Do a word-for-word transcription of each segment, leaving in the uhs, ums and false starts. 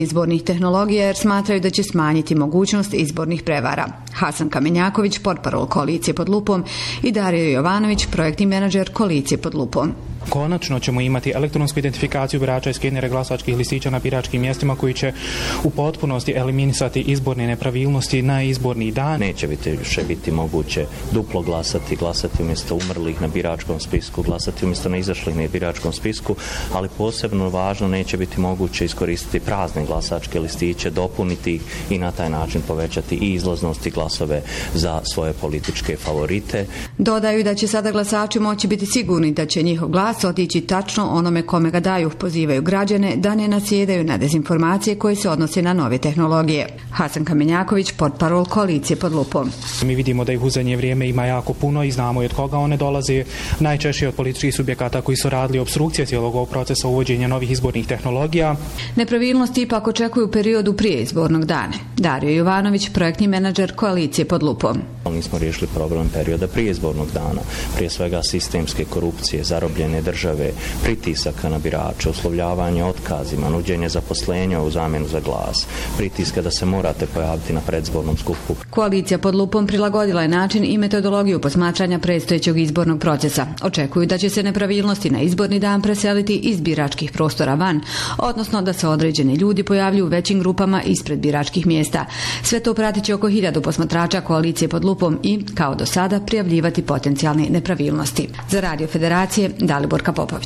izbornih tehnologija jer smatraju da će smanjiti mogućnost izbornih prevara. Hasan Kamenjaković, portparol Koalicije pod lupom, i Dario Jovanović, projektni menadžer Koalicije pod lupom. Konačno ćemo imati elektronsku identifikaciju birača i skenere glasačkih listića na biračkim mjestima koji će u potpunosti eliminisati izborne nepravilnosti na izborni dan. Neće biti, više biti moguće duplo glasati, glasati umjesto umrlih na biračkom spisku, glasati umjesto neizašlih na biračkom spisku, ali posebno važno neće biti moguće iskoristiti prazne glasačke listiće, dopuniti ih i na taj način povećati i izlaznost i glasove za svoje političke favorite. Dodaju da će sada glasači moći biti sigurni da će njihov glas otići tačno onome kome ga daju, pozivaju građane da ne nasjedaju na dezinformacije koje se odnose na nove tehnologije. Hasan Kamenjaković, portparol Koalicije pod lupom. Mi vidimo da ih u zadnje vrijeme ima jako puno i znamo i od koga one dolaze, najčešće od političkih subjekata koji su radili obstrukcije cijelog ovog procesa uvođenja novih izbornih tehnologija. Nepravilnosti ipak očekuju u periodu prije izbornog dana. Dario Jovanović, projektni menadžer Koalicije pod lupom. Nismo riješili problem perioda prije izbornog dana, prije svega sistemske korupcije, zarobljene države, pritisaka na birače, uslovljavanje otkazima, nuđenje zaposlenja u zamjenu za glas, pritiska da se morate pojaviti na predzbornom skupu. Koalicija pod lupom prilagodila je način i metodologiju posmatranja predstojećeg izbornog procesa. Očekuju da će se nepravilnosti na izborni dan preseliti iz biračkih prostora van, odnosno da se određeni ljudi pojavljuju u većim grupama ispred biračkih mjesta. Sve to pratit će oko hiljadu posmatrača Koalicije pod lupom i, kao do sada, prijavljivati potencijalne nepravilnosti. Za Radio Federacije, Daliborka Popović.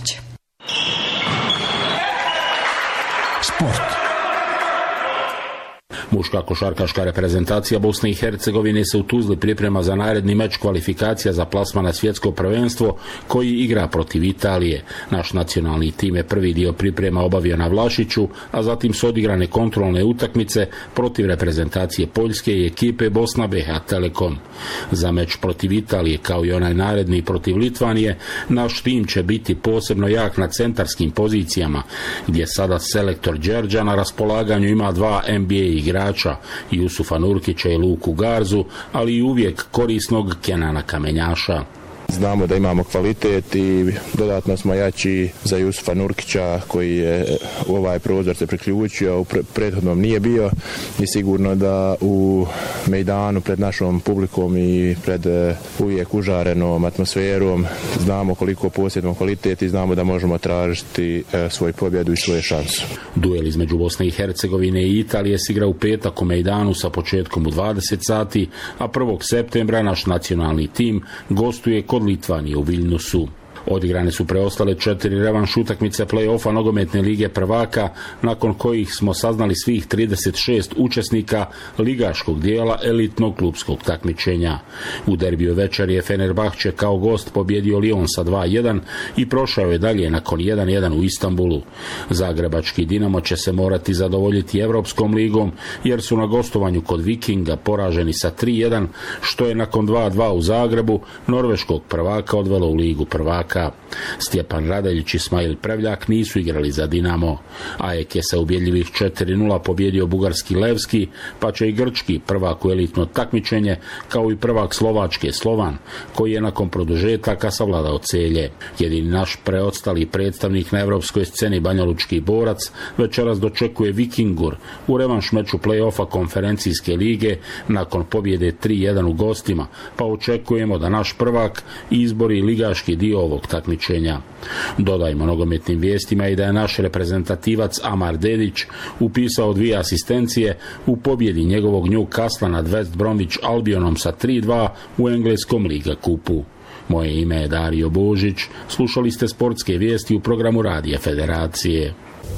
Sport. Muška košarkaška reprezentacija Bosne i Hercegovine se u Tuzli priprema za naredni meč kvalifikacija za plasman na svjetsko prvenstvo koji igra protiv Italije. Naš nacionalni tim je prvi dio priprema obavio na Vlašiću, a zatim su odigrane kontrolne utakmice protiv reprezentacije Poljske i ekipe Bosna B H Telekom. Za meč protiv Italije, kao i onaj naredni protiv Litvanije, naš tim će biti posebno jak na centarskim pozicijama, gdje sada selektor Đerđa na raspolaganju ima dva N B A igrača, Jusufa Nurkića i Luku Garzu, ali i uvijek korisnog Kenana Kamenjaša. Znamo da imamo kvalitet i dodatno smo jači za Jusufa Nurkića koji je u ovaj prozor se priključio, u prethodnom nije bio i sigurno da u mejdanu pred našom publikom i pred uvijek užarenom atmosferom znamo koliko posjedimo kvalitet i znamo da možemo tražiti svoju pobjedu i svoje šansu. Duel između Bosne i Hercegovine i Italije se igra u petak u mejdanu sa početkom u dvadeset sati, a prvog septembra naš nacionalni tim gostuje kod Litvanije u Viljnusu. Odigrane su preostale četiri revanš utakmice play-offa nogometne lige prvaka, nakon kojih smo saznali svih trideset šest učesnika ligaškog dijela elitnog klubskog takmičenja. U derbiju večer je Fenerbahče kao gost pobjedio Lyon sa dva jedan i prošao je dalje nakon jedan jedan u Istanbulu. Zagrebački Dinamo će se morati zadovoljiti Evropskom ligom jer su na gostovanju kod Vikinga poraženi sa tri jedan, što je nakon dva dva u Zagrebu norveškog prvaka odvelo u ligu prvaka. Stjepan Radeljić i Ismail Prevljak nisu igrali za Dinamo. A E K je sa ubjedljivih četiri nula pobjedio bugarski Levski, pa će i grčki prvak u elitno takmičenje, kao i prvak Slovačke Slovan, koji je nakon produžetaka savladao Celje. Jedini naš preostali predstavnik na evropskoj sceni Banjalučki Borac večeras dočekuje Vikingur u revanš meču play-offa konferencijske lige nakon pobjede tri jedan u gostima, pa očekujemo da naš prvak izbori ligaški dio ovog takmičenja. Dodajmo nogometnim vijestima i da je naš reprezentativac Amar Dedić upisao dvije asistencije u pobjedi njegovog Newcastle nad West Bromwich Albionom sa tri dva u engleskom Liga kupu. Moje ime je Dario Božić, slušali ste sportske vijesti u programu Radija Federacije.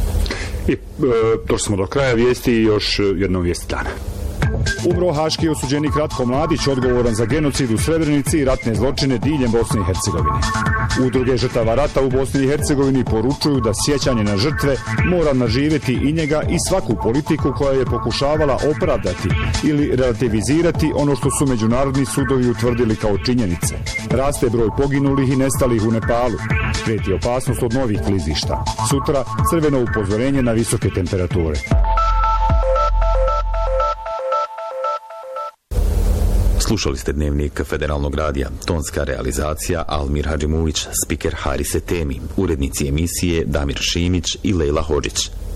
I e, došli smo do kraja vijesti i još jednom vijesti dana. Umro haški osuđenik Ratko Mladić, odgovoran za genocid u Srebrenici i ratne zločine diljem Bosne i Hercegovine. Udruge žrtava rata u Bosni i Hercegovini poručuju da sjećanje na žrtve mora naživjeti i njega i svaku politiku koja je pokušavala opravdati ili relativizirati ono što su međunarodni sudovi utvrdili kao činjenice. Raste broj poginulih i nestalih u Nepalu. Prijeti opasnost od novih klizišta. Sutra crveno upozorenje na visoke temperature. Slušali ste Dnevnik Federalnog radija, tonska realizacija Almir Hadžimulić, spiker Haris Etemi, urednici emisije Damir Šimić i Lejla Hodžić.